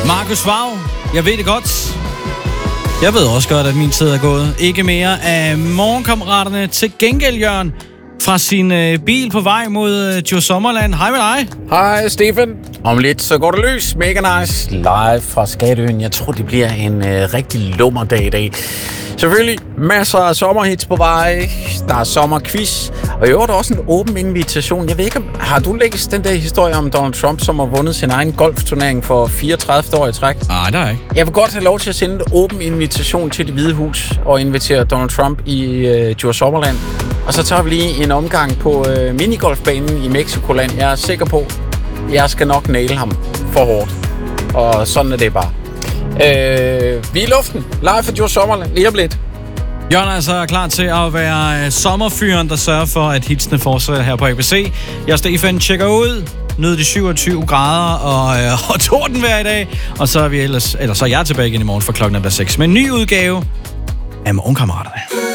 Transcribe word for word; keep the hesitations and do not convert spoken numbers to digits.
Markus Vav, jeg ved det godt. Jeg ved også godt, at min tid er gået. Ikke mere af morgenkammeraterne. Til gengæld, Jørgen, fra sin øh, bil på vej mod øh, Djurs Sommerland. Hej med dig. Hej, Stefan. Om lidt, så går det løs. Mega nice. Live fra Skatøen. Jeg tror, det bliver en øh, rigtig lummerdag i dag. Selvfølgelig masser af sommerhits på vej. Der er sommerquiz. Og i øvrigt også en åben invitation. Jeg ved ikke, har du læst den der historie om Donald Trump, som har vundet sin egen golfturnering for fireogtredive år i træk? Nej, der er ikke. Jeg vil godt have lov til at sende en åben invitation til Det Hvide Hus og invitere Donald Trump i øh, Djurs Sommerland. Og så tager vi lige en omgang på øh, minigolfbanen i Mexicoland. Jeg er sikker på, jeg skal nok naile ham for hårdt. Og sådan er det bare. Øh, vi er i luften. Live for Djurs Sommerland. Lige om lidt. Jørgen er altså klar til at være sommerfyren, der sørger for, at hitsene fortsætter her på A B C. Jeg, Stefan, tjekker ud. Nyd de syvogtyve grader og, øh, og tordenvejr i dag. Og så er vi ellers, eller så er jeg tilbage igen i morgen, for klokken er der seks med en ny udgave af Morgenkammeraterne.